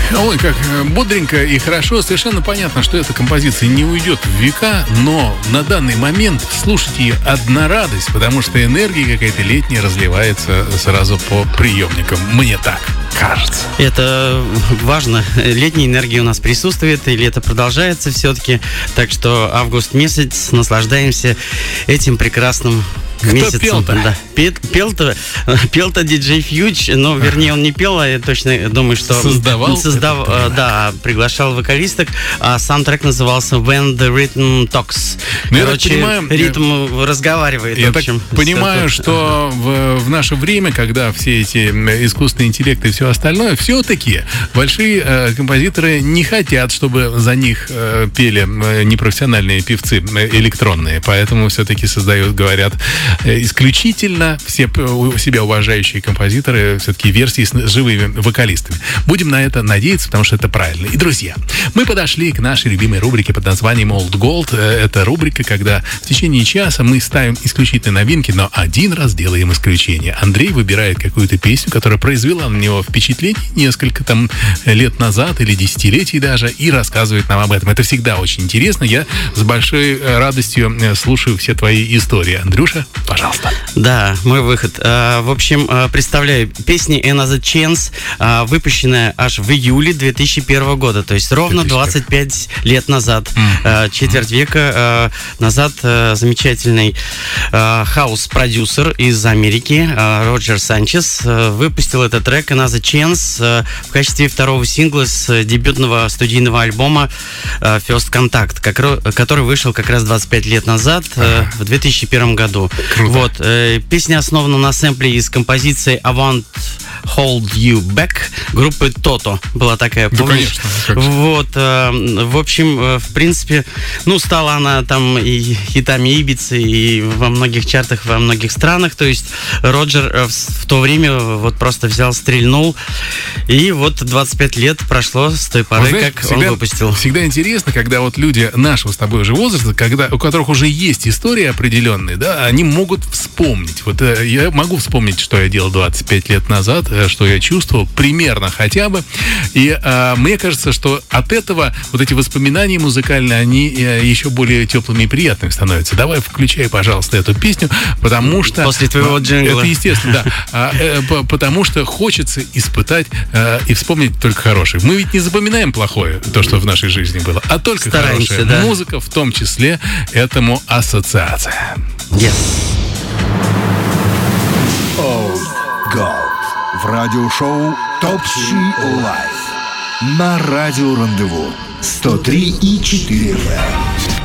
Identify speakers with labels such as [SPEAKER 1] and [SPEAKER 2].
[SPEAKER 1] Ой, как бодренько и хорошо. Совершенно понятно, что эта композиция не уйдет в века, но на данный момент слушать ее одна радость, потому что энергия какая-то летняя разливается сразу по приемникам. Мне так кажется.
[SPEAKER 2] Это важно. Летняя энергия у нас присутствует, и лето продолжается все-таки. Так что август месяц, наслаждаемся этим прекрасным месяцем.
[SPEAKER 1] Пел-то?
[SPEAKER 2] Да. Пел-то диджей Фьюч, но, вернее, он не пел, а я точно думаю, что...
[SPEAKER 1] Создавал,
[SPEAKER 2] да, приглашал вокалисток, а сам трек назывался When the Rhythm Talks.
[SPEAKER 1] Ну,
[SPEAKER 2] короче, ритм разговаривает,
[SPEAKER 1] я
[SPEAKER 2] в общем.
[SPEAKER 1] так понимаю, что в наше время, когда все эти искусственные интеллекты и все остальное, все-таки большие композиторы не хотят, чтобы за них пели непрофессиональные певцы электронные, поэтому все-таки создают, говорят, исключительно все себя уважающие композиторы все-таки версии с живыми вокалистами. Будем на это надеяться, потому что это правильно. И, друзья, мы подошли к нашей любимой рубрике под названием Old Gold. Это рубрика, когда в течение часа мы ставим исключительные новинки, но один раз делаем исключение. Андрей выбирает какую-то песню, которая произвела на него впечатление несколько там лет назад или десятилетий даже, и рассказывает нам об этом. Это всегда очень интересно. Я с большой радостью слушаю все твои истории. Андрюша, пожалуйста.
[SPEAKER 2] Да, мой выход. В общем, представляю, песня Another Chance, выпущенная аж в июле 2001 года, то есть ровно 25 лет назад, четверть века назад. Замечательный хаус-продюсер из Америки Роджер Санчес выпустил этот трек Another Chance в качестве второго сингла с дебютного студийного альбома First Contact, который вышел как раз 25 лет назад, в 2001 году.
[SPEAKER 1] Круто.
[SPEAKER 2] Вот, песня основана на сэмпле из композиции I Won't Hold You Back группы Toto. Была такая, помнишь?
[SPEAKER 1] Да, конечно.
[SPEAKER 2] Вот, в общем, в принципе, стала она там и хитами Ибицы, и во многих чартах, во многих странах. То есть Роджер в то время вот просто взял, стрельнул, и вот 25 лет прошло с той поры,
[SPEAKER 1] знаешь,
[SPEAKER 2] как он выпустил.
[SPEAKER 1] Всегда интересно, когда вот люди нашего с тобой уже возраста, у которых уже есть истории определенные, да, они могут вспомнить. Вот я могу вспомнить, что я делал 25 лет назад, что я чувствовал, примерно хотя бы. И мне кажется, что от этого вот эти воспоминания музыкальные, они еще более теплыми и приятными становятся. Давай включай, пожалуйста, эту песню, потому что...
[SPEAKER 2] После твоего джингла.
[SPEAKER 1] Это естественно, да. Потому что хочется испытать и вспомнить только хорошее. Мы ведь не запоминаем плохое, то, что в нашей жизни было, а только хорошее.
[SPEAKER 2] Да.
[SPEAKER 1] Музыка в том числе этому ассоциация.
[SPEAKER 2] Yes.
[SPEAKER 3] Old Gold в радиошоу Top-G Live на радио Рандеву 103,4 FM.